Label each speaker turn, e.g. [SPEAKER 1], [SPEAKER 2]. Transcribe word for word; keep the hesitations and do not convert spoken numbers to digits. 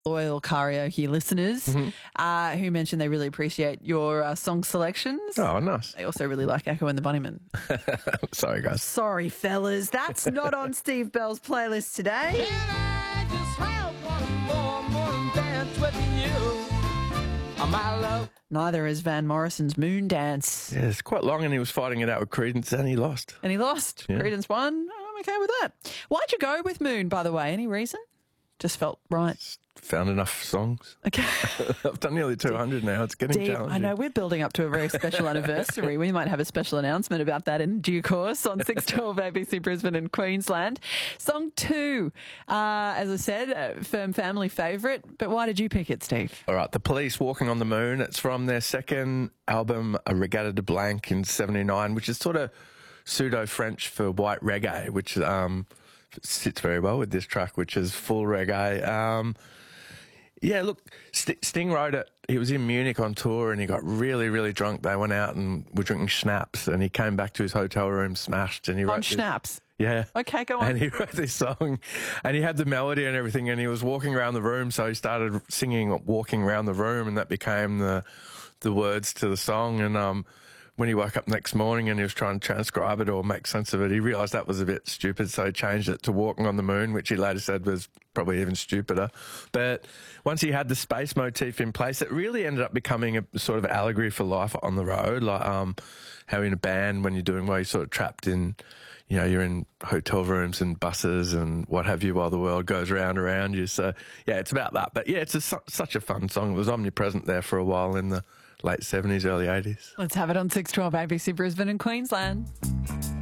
[SPEAKER 1] loyal karaoke listeners
[SPEAKER 2] Mm-hmm.
[SPEAKER 1] uh, who mentioned they really appreciate your uh, song selections.
[SPEAKER 2] Oh, nice.
[SPEAKER 1] They also really like Echo and the Bunnymen.
[SPEAKER 2] Sorry, guys.
[SPEAKER 1] Sorry, fellas. That's not on Steve Bell's playlist today.
[SPEAKER 3] Can I just have one more morning dance with you, my love?
[SPEAKER 1] Neither is Van Morrison's Moon Dance.
[SPEAKER 2] Yeah, it's quite long, and he was fighting it out with Credence, and he lost.
[SPEAKER 1] And he lost.
[SPEAKER 2] Yeah.
[SPEAKER 1] Credence won. I'm okay with that. Why'd you go with Moon, by the way? Any reason? Just felt right.
[SPEAKER 2] Found enough songs.
[SPEAKER 1] Okay.
[SPEAKER 2] I've done nearly two hundred now. It's getting
[SPEAKER 1] Deep.
[SPEAKER 2] challenging.
[SPEAKER 1] I know we're building up to a very special anniversary. We might have a special announcement about that in due course on six twelve A B C Brisbane and Queensland. Song two, uh, as I said, a firm family favourite. But why did you pick it, Steve?
[SPEAKER 2] All right, The Police, Walking on the Moon. It's from their second album, A Regatta de Blanc, in seventy-nine, which is sort of pseudo-French for white reggae, which um, sits very well with this track, which is full reggae. Um, yeah, look, St- Sting wrote it. He was in Munich on tour and he got really, really drunk. They went out and were drinking schnapps, and he came back to his hotel room smashed, and he wrote
[SPEAKER 1] On
[SPEAKER 2] this-
[SPEAKER 1] schnapps.
[SPEAKER 2] Yeah.
[SPEAKER 1] Okay, go on.
[SPEAKER 2] And he wrote this song, and he had the melody and everything, and he was walking around the room, so he started singing "Walking Around the Room," and that became the the words to the song. And um, when he woke up next morning and he was trying to transcribe it or make sense of it, he realised that was a bit stupid, so he changed it to "Walking on the Moon," which he later said was probably even stupider. But once he had the space motif in place, it really ended up becoming a sort of allegory for life on the road, like um, how in a band, when you're doing well, you're sort of trapped in, you know, you're in hotel rooms and buses and what have you while the world goes round around you. So, yeah, it's about that. But, yeah, it's a, su- such a fun song. It was omnipresent there for a while in the late seventies, early eighties.
[SPEAKER 1] Let's have it on six twelve A B C Brisbane and Queensland.